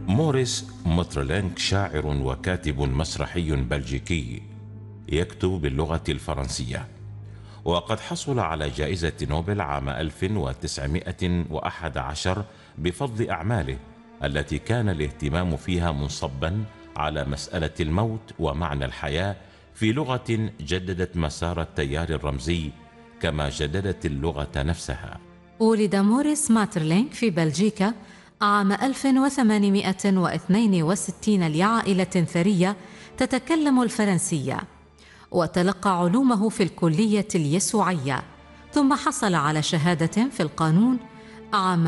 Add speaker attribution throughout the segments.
Speaker 1: موريس ماترلينك شاعر وكاتب مسرحي بلجيكي يكتب باللغة الفرنسية، وقد حصل على جائزة نوبل عام 1911 بفضل أعماله التي كان الاهتمام فيها منصبا على مسألة الموت ومعنى الحياة في لغة جددت مسار التيار الرمزي كما جددت اللغة نفسها.
Speaker 2: ولد موريس ماترلينك في بلجيكا عام 1862 لعائلة ثرية تتكلم الفرنسية، وتلقى علومه في الكلية اليسوعية، ثم حصل على شهادة في القانون عام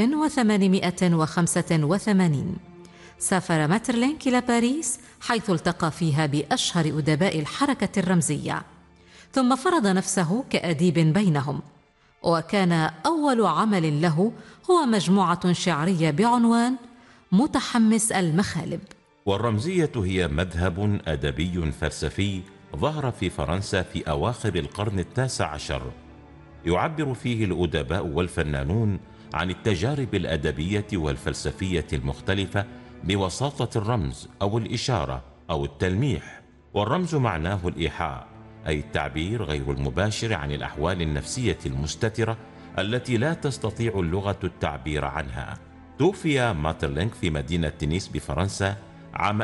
Speaker 2: 1885. سافر ماترلينك إلى باريس حيث التقى فيها بأشهر أدباء الحركة الرمزية، ثم فرض نفسه كأديب بينهم، وكان أول عمل له هو مجموعة شعرية بعنوان متحمس المخالب.
Speaker 1: والرمزية هي مذهب أدبي فلسفي ظهر في فرنسا في أواخر القرن ال19، يعبر فيه الأدباء والفنانون عن التجارب الأدبية والفلسفية المختلفة بوساطة الرمز أو الإشارة أو التلميح. والرمز معناه الإيحاء، أي التعبير غير المباشر عن الأحوال النفسية المستترة التي لا تستطيع اللغة التعبير عنها. توفي ماترلينك في مدينة نيس بفرنسا عام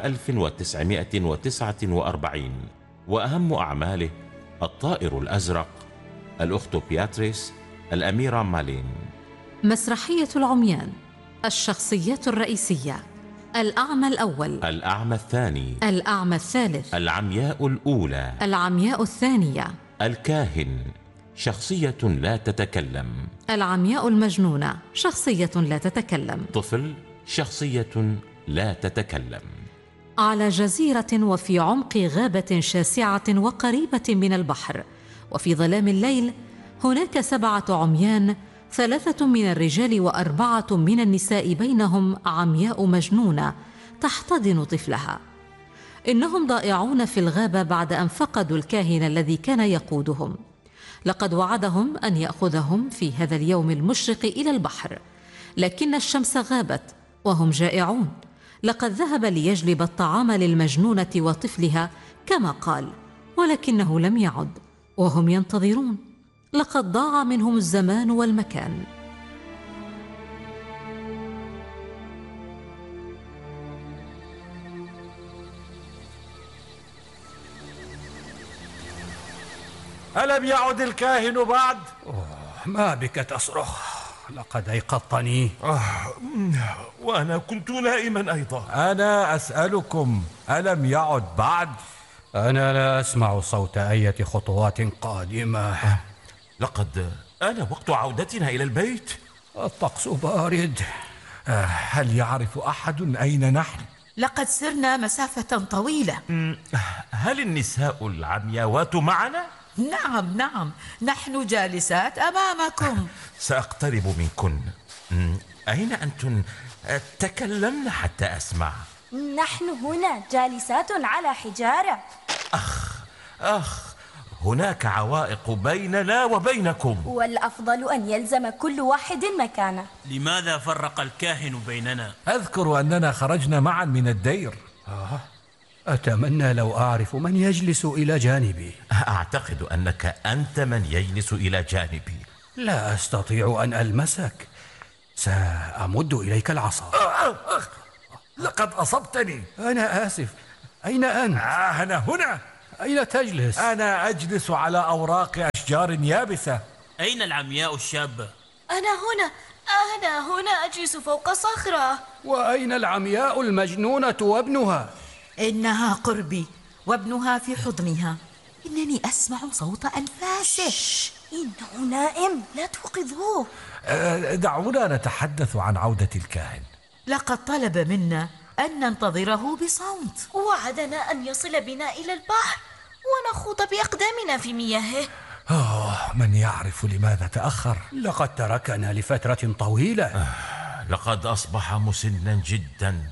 Speaker 1: 1949، وأهم أعماله الطائر الأزرق، الأخت بياتريس، الأميرة مالين.
Speaker 2: مسرحية العميان، الشخصيات الرئيسية: الأعمى الأول،
Speaker 1: الأعمى الثاني،
Speaker 2: الأعمى الثالث،
Speaker 1: العمياء الأولى،
Speaker 2: العمياء الثانية،
Speaker 1: الكاهن، شخصية لا تتكلم،
Speaker 2: العمياء المجنونة، شخصية لا تتكلم،
Speaker 1: طفل، شخصية لا تتكلم.
Speaker 2: على جزيرة وفي عمق غابة شاسعة وقريبة من البحر وفي ظلام الليل، هناك 7 عميان، 3 من الرجال و4 من النساء، بينهم عمياء مجنونة تحتضن طفلها. إنهم ضائعون في الغابة بعد أن فقدوا الكاهن الذي كان يقودهم. لقد وعدهم أن يأخذهم في هذا اليوم المشرق إلى البحر، لكن الشمس غابت وهم جائعون. لقد ذهب ليجلب الطعام للمجنونة وطفلها كما قال، ولكنه لم يعد، وهم ينتظرون. لقد ضاع منهم الزمان والمكان.
Speaker 3: ألم يعد الكاهن بعد؟
Speaker 4: ما بك تصرخ؟ لقد أيقظتني.
Speaker 3: وأنا كنت نائما أيضا.
Speaker 4: أنا أسألكم، ألم يعد بعد؟ أنا لا أسمع صوت أي خطوات قادمة.
Speaker 3: لقد آن وقت عودتنا إلى البيت.
Speaker 4: الطقس بارد.
Speaker 5: هل يعرف أحد أين نحن؟
Speaker 6: لقد سرنا مسافة طويلة.
Speaker 3: هل النساء العمياوات معنا؟
Speaker 6: نعم، نحن جالسات أمامكم.
Speaker 3: سأقترب منكن. أين أنتن؟ تكلمن حتى أسمع.
Speaker 7: نحن هنا جالسات على حجارة.
Speaker 3: أخ، هناك عوائق بيننا وبينكم،
Speaker 7: والأفضل أن يلزم كل واحد مكانه.
Speaker 8: لماذا فرق الكاهن بيننا؟
Speaker 5: أذكر أننا خرجنا معا من الدير.
Speaker 4: أتمنى لو أعرف من يجلس إلى جانبي.
Speaker 3: أعتقد أنك أنت من يجلس إلى جانبي.
Speaker 4: لا أستطيع أن ألمسك. سأمد إليك العصا.
Speaker 5: لقد أصبتني.
Speaker 4: أنا آسف. أين أنت؟
Speaker 5: أنا هنا.
Speaker 4: أين تجلس؟
Speaker 5: أنا أجلس على أوراق أشجار يابسة.
Speaker 8: أين العمياء الشابة؟
Speaker 7: أنا هنا أجلس فوق صخرة.
Speaker 4: وأين العمياء المجنونة وابنها؟
Speaker 6: إنها قربي وابنها في حضنها. إنني أسمع صوت أنفاسه.
Speaker 7: إنه نائم، لا توقظوه.
Speaker 5: دعونا نتحدث عن عودة الكاهن.
Speaker 6: لقد طلب منا أن ننتظره بصمت.
Speaker 7: وعدنا أن يصل بنا إلى البحر ونخوض بأقدامنا في مياهه.
Speaker 5: من يعرف لماذا تأخر؟
Speaker 4: لقد تركنا لفترة طويلة.
Speaker 3: لقد أصبح مسنا جدا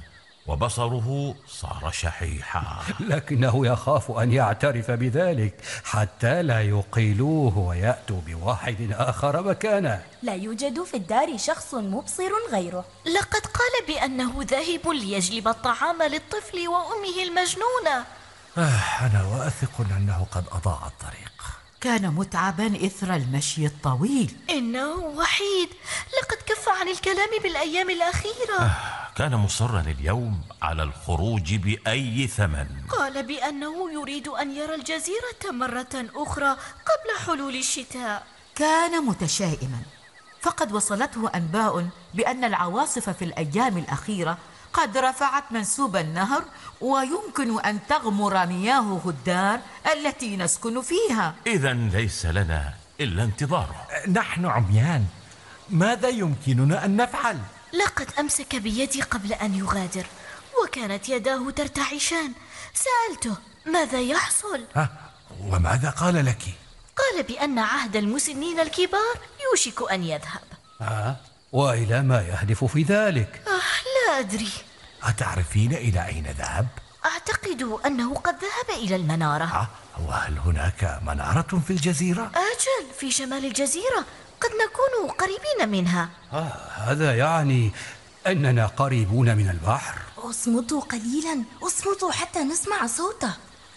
Speaker 3: وبصره صار شحيحا.
Speaker 4: لكنه يخاف أن يعترف بذلك حتى لا يقيلوه ويأتوا بواحد آخر مكانه.
Speaker 9: لا يوجد في الدار شخص مبصر غيره.
Speaker 7: لقد قال بأنه ذاهب ليجلب الطعام للطفل وأمه المجنونة.
Speaker 5: أنا واثق أنه قد أضاع الطريق.
Speaker 6: كان متعبا إثر المشي الطويل.
Speaker 7: إنه وحيد، لقد كف عن الكلام بالأيام الأخيرة.
Speaker 3: كان مصرا اليوم على الخروج بأي ثمن.
Speaker 7: قال بأنه يريد أن يرى الجزيرة مرة أخرى قبل حلول الشتاء.
Speaker 6: كان متشائما، فقد وصلته أنباء بأن العواصف في الأيام الأخيرة قد رفعت منسوب النهر ويمكن أن تغمر مياهه الدار التي نسكن فيها.
Speaker 3: إذن ليس لنا إلا انتظاره.
Speaker 5: نحن عميان، ماذا يمكننا أن نفعل؟
Speaker 7: لقد أمسك بيدي قبل أن يغادر وكانت يداه ترتعشان. سألته ماذا يحصل؟
Speaker 5: وماذا قال لك؟
Speaker 7: قال بأن عهد المسنين الكبار يوشك أن يذهب.
Speaker 4: وإلى ما يهدف في ذلك؟
Speaker 7: لا أدري.
Speaker 5: أتعرفين إلى أين ذهب؟
Speaker 7: أعتقد أنه قد ذهب إلى المنارة.
Speaker 5: وهل هناك منارة في الجزيرة؟
Speaker 7: أجل، في شمال الجزيرة، قد نكون قريبين منها.
Speaker 4: هذا يعني أننا قريبون من البحر.
Speaker 9: اصمتوا قليلا، اصمتوا حتى نسمع صوته.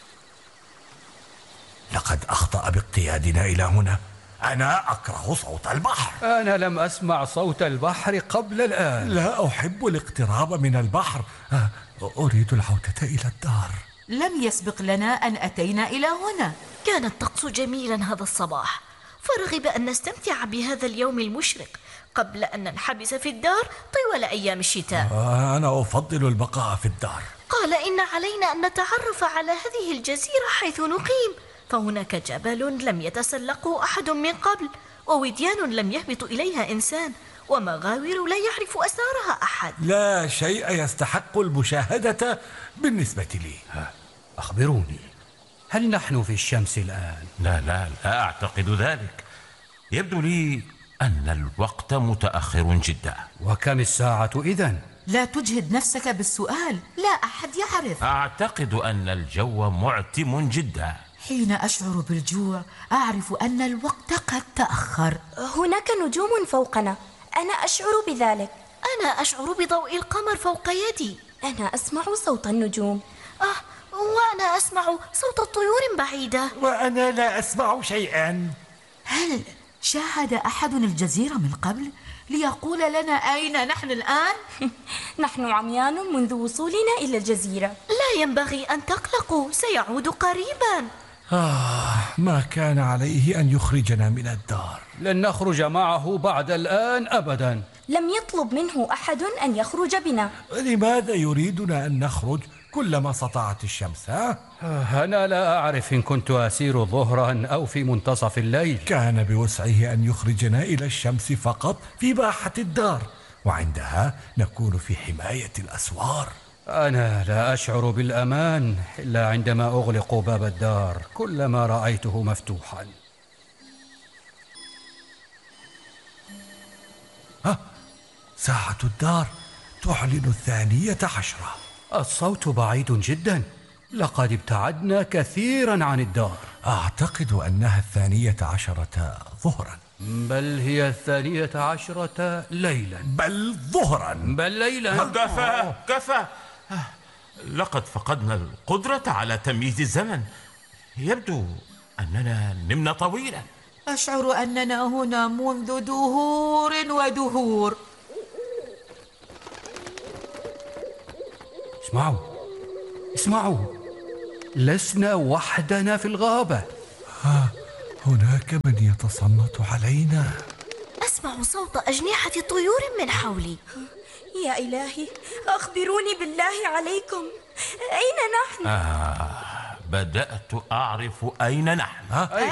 Speaker 5: لقد أخطأ باقتيادنا إلى هنا. أنا أكره صوت البحر.
Speaker 4: أنا لم أسمع صوت البحر قبل الآن.
Speaker 5: لا أحب الاقتراب من البحر. أريد العودة إلى الدار.
Speaker 6: لم يسبق لنا أن أتينا إلى هنا.
Speaker 7: كان الطقس جميلا هذا الصباح، فرغب أن نستمتع بهذا اليوم المشرق قبل أن ننحبس في الدار طوال أيام الشتاء.
Speaker 5: أنا أفضل البقاء في الدار.
Speaker 7: قال إن علينا أن نتعرف على هذه الجزيرة حيث نقيم، فهناك جبل لم يتسلقه أحد من قبل، ووديان لم يهبط إليها إنسان، ومغاور لا يعرف أسرارها أحد.
Speaker 5: لا شيء يستحق المشاهدة بالنسبة لي.
Speaker 4: أخبروني، هل نحن في الشمس الآن؟
Speaker 3: لا أعتقد ذلك. يبدو لي أن الوقت متأخر جدا.
Speaker 4: وكم الساعة إذن؟
Speaker 6: لا تجهد نفسك بالسؤال، لا أحد يعرف.
Speaker 3: أعتقد أن الجو معتم جدا.
Speaker 6: حين أشعر بالجوع أعرف أن الوقت قد تأخر.
Speaker 9: هناك نجوم فوقنا، أنا أشعر بذلك.
Speaker 7: أنا أشعر بضوء القمر فوق يدي.
Speaker 9: أنا أسمع صوت النجوم.
Speaker 7: وأنا أسمع صوت الطيور بعيدة.
Speaker 5: وأنا لا أسمع شيئا.
Speaker 6: هل شاهد أحد الجزيرة من قبل ليقول لنا أين نحن الآن؟
Speaker 9: نحن عميان منذ وصولنا إلى الجزيرة.
Speaker 7: لا ينبغي أن تقلقوا، سيعود قريبا.
Speaker 5: ما كان عليه أن يخرجنا من الدار.
Speaker 4: لن نخرج معه بعد الآن أبدا.
Speaker 9: لم يطلب منه أحد أن يخرج بنا.
Speaker 5: لماذا يريدنا أن نخرج كلما سطعت الشمس؟
Speaker 4: أنا لا أعرف إن كنت أسير ظهرا أو في منتصف الليل.
Speaker 5: كان بوسعه أن يخرجنا إلى الشمس فقط في باحة الدار، وعندها نكون في حماية الأسوار.
Speaker 4: أنا لا أشعر بالأمان إلا عندما أغلق باب الدار كلما رأيته مفتوحا.
Speaker 5: ساعة الدار تعلن 12.
Speaker 4: الصوت بعيد جدا، لقد ابتعدنا كثيرا عن الدار.
Speaker 5: أعتقد أنها 12 ظهرا.
Speaker 4: بل هي 12 ليلا.
Speaker 5: بل ظهرا.
Speaker 4: بل ليلا.
Speaker 3: كفى. لقد فقدنا القدرة على تمييز الزمن. يبدو أننا نمنا طويلا.
Speaker 6: أشعر أننا هنا منذ دهور ودهور.
Speaker 4: اسمعوا، لسنا وحدنا في الغابة.
Speaker 5: هناك من يتصنت علينا.
Speaker 7: أسمع صوت أجنحة طيور من حولي.
Speaker 9: يا إلهي، أخبروني بالله عليكم، أين نحن؟
Speaker 3: بدأت أعرف أين نحن.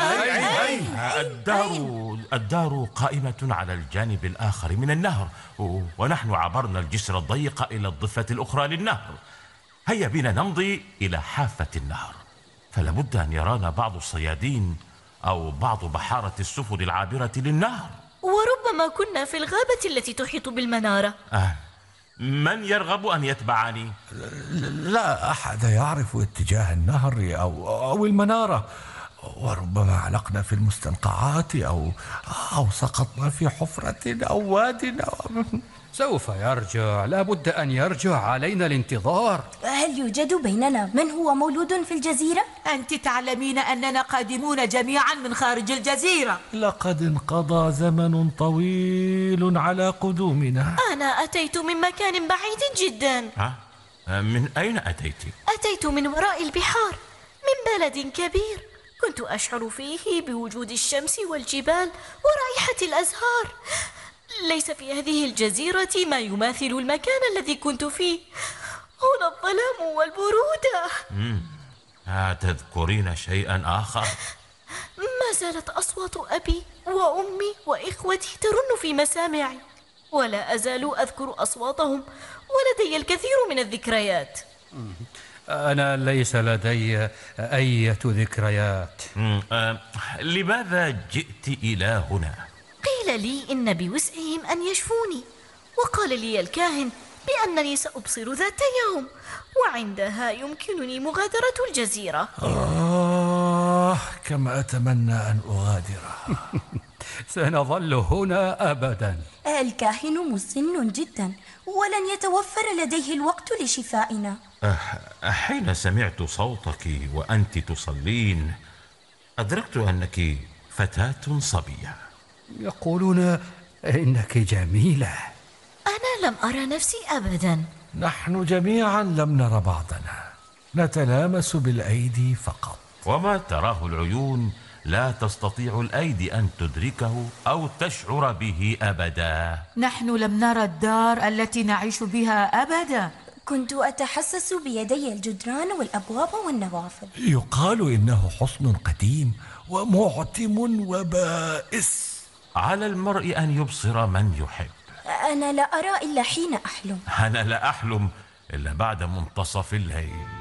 Speaker 3: الدار قائمة على الجانب الآخر من النهر، ونحن عبرنا الجسر الضيق إلى الضفة الأخرى للنهر. هيا بنا نمضي إلى حافة النهر، فلابد أن يرانا بعض الصيادين أو بعض بحارة السفن العابرة للنهر.
Speaker 7: وربما كنا في الغابة التي تحيط بالمنارة.
Speaker 3: من يرغب أن يتبعني؟
Speaker 5: لا أحد يعرف اتجاه النهر أو المنارة، وربما علقنا في المستنقعات أو سقطنا في حفرة أو واد
Speaker 4: سوف يرجع، لا بد أن يرجع، علينا الانتظار.
Speaker 9: هل يوجد بيننا من هو مولود في الجزيرة؟
Speaker 6: أنت تعلمين أننا قادمون جميعا من خارج الجزيرة.
Speaker 5: لقد انقضى زمن طويل على قدومنا.
Speaker 7: أنا أتيت من مكان بعيد جدا.
Speaker 3: من أين أتيت؟
Speaker 7: أتيت من وراء البحار، من بلد كبير كنت أشعر فيه بوجود الشمس والجبال ورائحة الأزهار. ليس في هذه الجزيرة ما يماثل المكان الذي كنت فيه. هنا الظلام والبرودة.
Speaker 3: تذكرين شيئا آخر؟
Speaker 7: ما زالت أصوات أبي وأمي وإخوتي ترن في مسامعي، ولا أزال أذكر أصواتهم، ولدي الكثير من الذكريات.
Speaker 4: أنا ليس لدي أي ذكريات.
Speaker 3: لماذا جئت إلى هنا؟
Speaker 7: قيل لي إن بوسعهم أن يشفوني، وقال لي الكاهن بأنني سأبصر ذات يوم، وعندها يمكنني مغادرة الجزيرة.
Speaker 5: كما أتمنى أن أغادر.
Speaker 4: سنظل هنا أبدا.
Speaker 9: الكاهن مسن جدا، ولن يتوفر لديه الوقت لشفائنا.
Speaker 3: حين سمعت صوتك وأنت تصلين أدركت أنك فتاة صبية.
Speaker 4: يقولون إنك جميلة.
Speaker 7: أنا لم أرى نفسي أبدا.
Speaker 5: نحن جميعا لم نر بعضنا، نتلامس بالأيدي فقط.
Speaker 3: وما تراه العيون لا تستطيع الأيدي أن تدركه أو تشعر به أبدا.
Speaker 6: نحن لم نرى الدار التي نعيش بها أبدا.
Speaker 9: كنت أتحسس بيدي الجدران والأبواب والنوافذ.
Speaker 5: يقال إنه حصن قديم ومعتم وبائس.
Speaker 3: على المرء أن يبصر من يحب.
Speaker 9: أنا لا أرى إلا حين أحلم.
Speaker 3: أنا لا أحلم إلا بعد منتصف الليل.